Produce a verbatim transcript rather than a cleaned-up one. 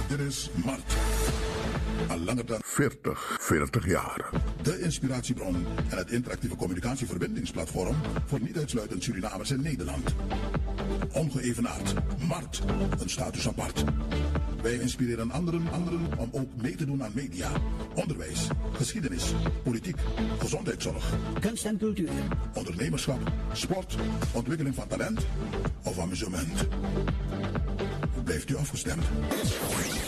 Dit is Mart. Al langer dan veertig, veertig jaar. de inspiratiebron en het interactieve communicatieverbindingsplatform voor niet uitsluitend Surinamers in Nederland. Ongeëvenaard. Mart. Een status apart. Wij inspireren anderen, anderen om ook mee te doen aan media, onderwijs, geschiedenis, politiek, gezondheidszorg, kunst en cultuur, ondernemerschap, sport, ontwikkeling van talent of amusement. Blijft u afgestemd?